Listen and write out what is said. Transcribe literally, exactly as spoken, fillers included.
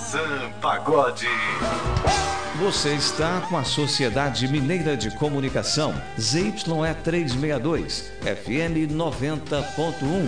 Tarzan Pagode. Você está com a Sociedade Mineira de Comunicação, Z Y E trezentos e sessenta e dois, F M noventa ponto um.